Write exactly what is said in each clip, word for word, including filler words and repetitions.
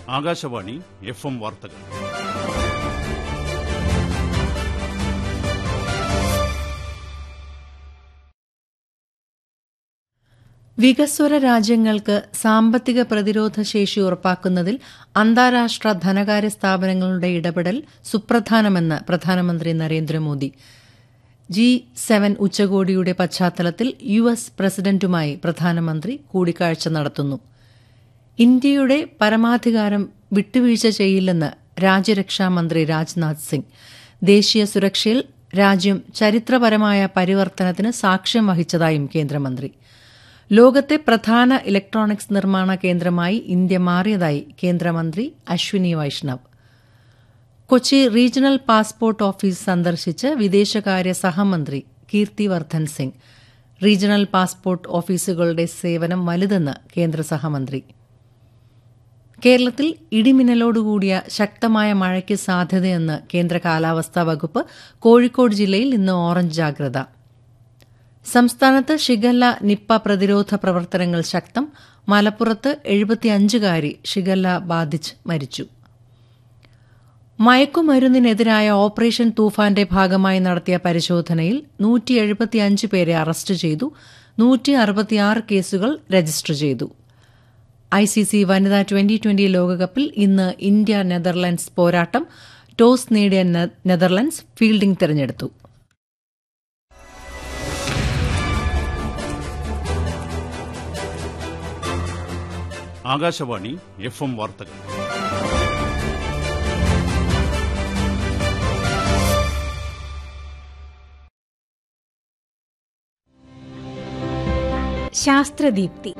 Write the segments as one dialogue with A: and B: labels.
A: Akashvani F M വാർത്തകൾ.
B: വികസ്വര രാജ്യങ്ങൾക്ക് സാമ്പത്തിക പ്രതിരോധ ശേഷി ഉറപ്പാക്കുന്നതിൽ അന്താരാഷ്ട്ര ധനകാര്യ സ്ഥാപനങ്ങളുടെ ഇടപെടൽ സുപ്രധാനമെന്ന് പ്രധാനമന്ത്രി നരേന്ദ്രമോദി. ജി സെവൻ ഉച്ചകോടിയുടെ പശ്ചാത്തലത്തിൽ യു എസ് പ്രസിഡന്റുമായി പ്രധാനമന്ത്രി കൂടിക്കാഴ്ച നടത്തുന്നു. ഇന്ത്യയുടെ പരമാധികാരം വിട്ടുവീഴ്ച ചെയ്യില്ലെന്ന് രാജ്യരക്ഷാമന്ത്രി രാജ്നാഥ് സിംഗ്. ദേശീയ സുരക്ഷയിൽ രാജ്യം ചരിത്രപരമായ പരിവർത്തനത്തിന് സാക്ഷ്യം വഹിച്ചതായും കേന്ദ്രമന്ത്രി. ലോകത്തെ പ്രധാന ഇലക്ട്രോണിക്സ് നിർമ്മാണ കേന്ദ്രമായി ഇന്ത്യ മാറിയതായി കേന്ദ്രമന്ത്രി Ashwini Vaishnav. Kochi regional passport office സന്ദർശിച്ച് വിദേശകാര്യ സഹമന്ത്രി കീർത്തിവർദ്ധൻ സിംഗ്. റീജിയണൽ പാസ്പോർട്ട് ഓഫീസുകളുടെ സേവനം വലുതെന്ന് കേന്ദ്ര സഹമന്ത്രി. കേരളത്തിൽ ഇടിമിന്നലോടുകൂടിയ ശക്തമായ മഴയ്ക്ക് സാധ്യതയെന്ന് കേന്ദ്ര കാലാവസ്ഥാ വകുപ്പ്. കോഴിക്കോട് ജില്ലയിൽ ഇന്ന് ഓറഞ്ച് ജാഗ്രത. സംസ്ഥാനത്ത് ഷിഗല്ല നിപ്പ പ്രതിരോധ പ്രവർത്തനങ്ങൾ ശക്തം. മലപ്പുറത്ത് എഴുപത്തിയഞ്ചുകാരി ഷിഗല്ല ബാധിച്ച് മരിച്ചു. മയക്കുമരുന്നിനെതിരായ ഓപ്പറേഷൻ തൂഫാന്റെ ഭാഗമായി നടത്തിയ പരിശോധനയിൽ നൂറ്റി എഴുപത്തിയഞ്ച് പേരെ അറസ്റ്റ് ചെയ്തു. നൂറ്റി അറുപത്തിയാറ് കേസുകൾ രജിസ്റ്റർ ചെയ്തു. ഐ സി സി വനിതാ ട്വന്റി ട്വന്റി ലോകകപ്പിൽ ഇന്ന് ഇന്ത്യ നെതർലൻഡ്സ് പോരാട്ടം. ടോസ് നേടിയ നെതർലൻഡ്സ് ഫീൽഡിംഗ് തിരഞ്ഞെടുത്തു.
A: ആകാശവാണി എഫ് എം വാർത്തകൾ.
C: ശാസ്ത്രദീപ്തി.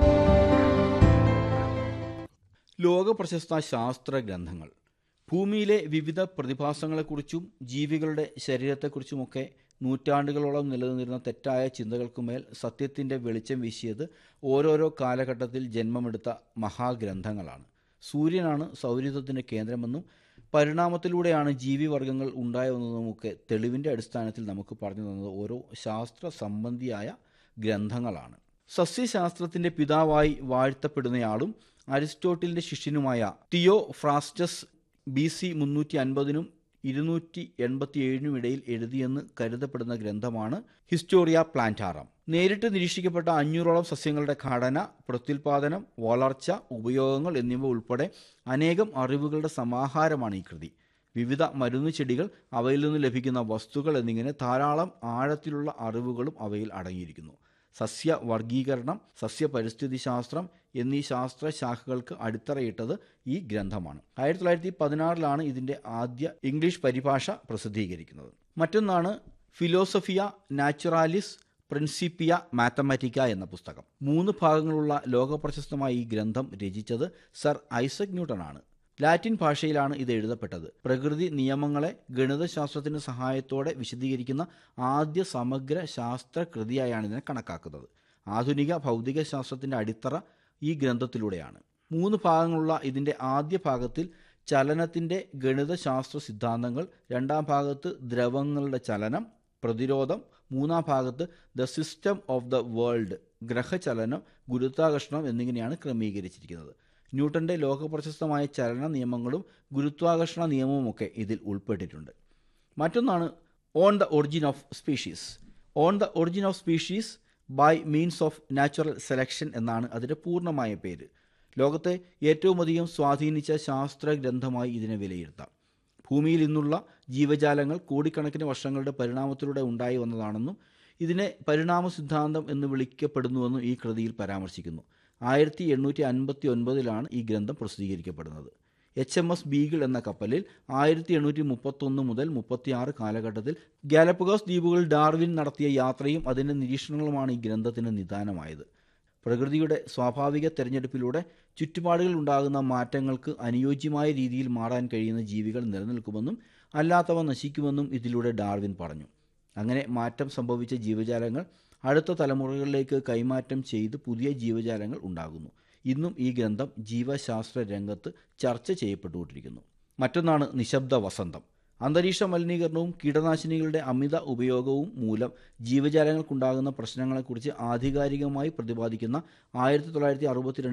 D: ലോക പ്രശസ്ത ശാസ്ത്ര ഗ്രന്ഥങ്ങൾ ഭൂമിയിലെ വിവിധ പ്രതിഭാസങ്ങളെക്കുറിച്ചും ജീവികളുടെ ശരീരത്തെക്കുറിച്ചുമൊക്കെ നൂറ്റാണ്ടുകളോളം നിലനിന്നിരുന്ന തെറ്റായ ചിന്തകൾക്കുമേൽ സത്യത്തിൻ്റെ വെളിച്ചം വീശിയത് ഓരോരോ കാലഘട്ടത്തിൽ ജന്മമെടുത്ത മഹാഗ്രന്ഥങ്ങളാണ്. സൂര്യനാണ് സൗരയൂഥത്തിൻ്റെ കേന്ദ്രമെന്നും പരിണാമത്തിലൂടെയാണ് ജീവിവർഗങ്ങൾ ഉണ്ടായതെന്നുമൊക്കെ തെളിവിൻ്റെ അടിസ്ഥാനത്തിൽ നമുക്ക് പറഞ്ഞു തന്നത് ഓരോ ശാസ്ത്ര സംബന്ധിയായ ഗ്രന്ഥങ്ങളാണ്. സസ്യശാസ്ത്രത്തിൻ്റെ പിതാവായി വാഴ്ത്തപ്പെടുന്നയാളും അരിസ്റ്റോട്ടിലിൻ്റെ ശിഷ്യനുമായ തിയോഫ്രാസ്റ്റസ് ബി സി മുന്നൂറ്റി അൻപതിനും ഇരുന്നൂറ്റി എൺപത്തി ഏഴിനും ഇടയിൽ എഴുതിയെന്ന് കരുതപ്പെടുന്ന ഗ്രന്ഥമാണ് ഹിസ്റ്റോറിയ പ്ലാന്റാറം. നേരിട്ട് നിരീക്ഷിക്കപ്പെട്ട അഞ്ഞൂറോളം സസ്യങ്ങളുടെ ഘടന, പ്രത്യുൽപാദനം, വളർച്ച, ഉപയോഗങ്ങൾ എന്നിവ ഉൾപ്പെടെ അനേകം അറിവുകളുടെ സമാഹാരമാണ് ഈ കൃതി. വിവിധ മരുന്ന് ചെടികൾ, അവയിൽ നിന്ന് ലഭിക്കുന്ന വസ്തുക്കൾ എന്നിങ്ങനെ ധാരാളം ആഴത്തിലുള്ള അറിവുകളും അവയിൽ അടങ്ങിയിരിക്കുന്നു. സസ്യ വർഗീകരണം, സസ്യ പരിസ്ഥിതി ശാസ്ത്രം എന്നീ ശാസ്ത്ര ശാഖകൾക്ക് അടിത്തറയിട്ടത് ഈ ഗ്രന്ഥമാണ്. ആയിരത്തി തൊള്ളായിരത്തി പതിനാറിലാണ് ഇതിൻ്റെ ആദ്യ ഇംഗ്ലീഷ് പരിഭാഷ പ്രസിദ്ധീകരിക്കുന്നത്. മറ്റൊന്നാണ് ഫിലോസഫിയ നാച്ചുറാലിസ് പ്രിൻസിപ്പിയ മാത്തമാറ്റിക്ക എന്ന പുസ്തകം. മൂന്ന് ഭാഗങ്ങളുള്ള ലോകപ്രശസ്തമായ ഈ ഗ്രന്ഥം രചിച്ചത് സർ ഐസക് ന്യൂട്ടനാണ്. ലാറ്റിൻ ഭാഷയിലാണ് ഇത് എഴുതപ്പെട്ടത്. പ്രകൃതി നിയമങ്ങളെ ഗണിതശാസ്ത്രത്തിൻ്റെ സഹായത്തോടെ വിശദീകരിക്കുന്ന ആദ്യ സമഗ്ര ശാസ്ത്രകൃതിയായാണ് ഇതിനെ കണക്കാക്കുന്നത്. ആധുനിക ഭൗതിക ശാസ്ത്രത്തിൻ്റെ അടിത്തറ ഈ ഗ്രന്ഥത്തിലൂടെയാണ്. മൂന്ന് ഭാഗങ്ങളുള്ള ഇതിൻ്റെ ആദ്യ ഭാഗത്തിൽ ചലനത്തിൻ്റെ ഗണിതശാസ്ത്ര സിദ്ധാന്തങ്ങൾ, രണ്ടാം ഭാഗത്ത് ദ്രവങ്ങളുടെ ചലനം, പ്രതിരോധം, മൂന്നാം ഭാഗത്ത് the system of the world, ഗ്രഹചലനം, ഗുരുത്വാകർഷണം എന്നിങ്ങനെയാണ് ക്രമീകരിച്ചിരിക്കുന്നത്. ന്യൂട്ടൻ്റെ ലോകപ്രശസ്തമായ ചലന നിയമങ്ങളും ഗുരുത്വാകർഷണ നിയമവുമൊക്കെ ഇതിൽ ഉൾപ്പെട്ടിട്ടുണ്ട്. മറ്റൊന്നാണ് on the origin of species. On the origin of species by means of natural selection എന്നാണ് അതിൻ്റെ പൂർണ്ണമായ പേര്. ലോകത്തെ ഏറ്റവുമധികം സ്വാധീനിച്ച ശാസ്ത്ര ഗ്രന്ഥമായി ഇതിനെ വിലയിരുത്താം. ഭൂമിയിൽ ഇന്നുള്ള ജീവജാലങ്ങൾ കോടിക്കണക്കിന് വർഷങ്ങളുടെ പരിണാമത്തിലൂടെ ഉണ്ടായി വന്നതാണെന്നും ഇതിനെ പരിണാമ സിദ്ധാന്തം എന്ന് വിളിക്കപ്പെടുന്നുവെന്നും ഈ കൃതിയിൽ പരാമർശിക്കുന്നു. ആയിരത്തി എണ്ണൂറ്റി അൻപത്തി ഒൻപതിലാണ് ഈ ഗ്രന്ഥം പ്രസിദ്ധീകരിക്കപ്പെടുന്നത്. എച്ച് എം എസ് ബീഗിൾ എന്ന കപ്പലിൽ ആയിരത്തി എണ്ണൂറ്റി മുപ്പത്തൊന്ന് മുതൽ മുപ്പത്തിയാറ് കാലഘട്ടത്തിൽ ഗാലപ്പഗോസ് ദ്വീപുകളിൽ ഡാർവിൻ നടത്തിയ യാത്രയും അതിൻ്റെ നിരീക്ഷണങ്ങളുമാണ് ഈ ഗ്രന്ഥത്തിന് നിദാനമായത്. പ്രകൃതിയുടെ സ്വാഭാവിക തെരഞ്ഞെടുപ്പിലൂടെ ചുറ്റുപാടുകളിൽ ഉണ്ടാകുന്ന മാറ്റങ്ങൾക്ക് അനുയോജ്യമായ രീതിയിൽ മാറാൻ കഴിയുന്ന ജീവികൾ നിലനിൽക്കുമെന്നും അല്ലാത്തവ നശിക്കുമെന്നും ഇതിലൂടെ ഡാർവിൻ പറഞ്ഞു. അങ്ങനെ മാറ്റം സംഭവിച്ച ജീവജാലങ്ങൾ അടുത്ത തലമുറകളിലേക്ക് കൈമാറ്റം ചെയ്ത് പുതിയ ജീവജാലങ്ങൾ ഉണ്ടാകുന്നു. ഇന്നും ഈ ഗ്രന്ഥം ജീവശാസ്ത്ര രംഗത്ത് ചർച്ച ചെയ്യപ്പെട്ടുകൊണ്ടിരിക്കുന്നു. മറ്റൊന്നാണ് നിശബ്ദ വസന്തം. അന്തരീക്ഷ മലിനീകരണവും കീടനാശിനികളുടെ അമിത ഉപയോഗവും മൂലം ജീവജാലങ്ങൾക്കുണ്ടാകുന്ന പ്രശ്നങ്ങളെക്കുറിച്ച് ആധികാരികമായി പ്രതിപാദിക്കുന്ന ആയിരത്തി തൊള്ളായിരത്തി അറുപത്തിരണ്ട്